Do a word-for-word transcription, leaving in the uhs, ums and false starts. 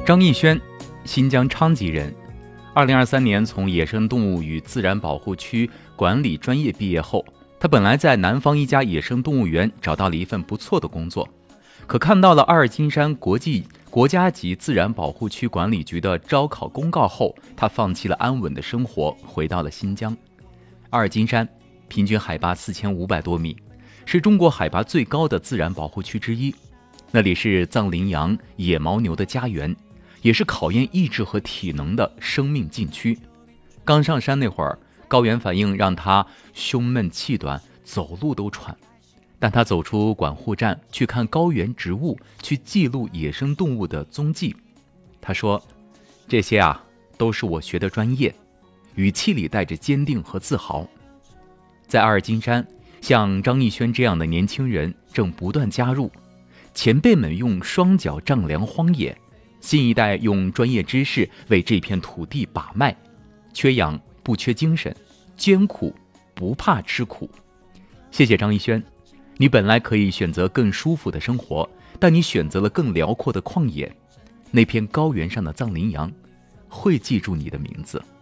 张艺轩，新疆昌吉人，二零二三年从野生动物与自然保护区管理专业毕业后，他本来在南方一家野生动物园找到了一份不错的工作，可看到了阿尔金山国际国家级自然保护区管理局的招考公告后，他放弃了安稳的生活，回到了新疆。阿尔金山平均海拔四千五百多米，是中国海拔最高的自然保护区之一，那里是藏羚羊、野牦牛的家园，也是考验意志和体能的生命禁区。刚上山那会儿，高原反应让他胸闷气短，走路都喘。但他走出管护站，去看高原植物，去记录野生动物的踪迹。他说，这些啊，都是我学的专业，语气里带着坚定和自豪。在阿尔金山，像张艺轩这样的年轻人正不断加入，前辈们用双脚丈量荒野，新一代用专业知识为这片土地把脉，缺氧不缺精神，艰苦不怕吃苦。谢谢张艺轩，你本来可以选择更舒服的生活，但你选择了更辽阔的旷野，那片高原上的藏羚羊会记住你的名字。